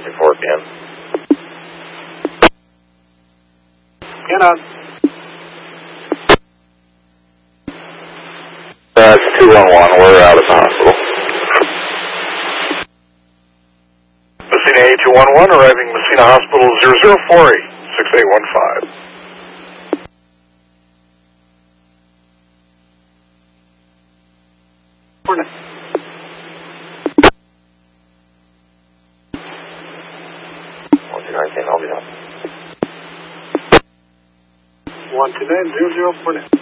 74 Ken. Ken on. That's 211. We're out of the hospital. Messina A211 arriving Messina Hospital 0048 6815. Hornet. 129 Ken, I'll be done. 12900 Hornet.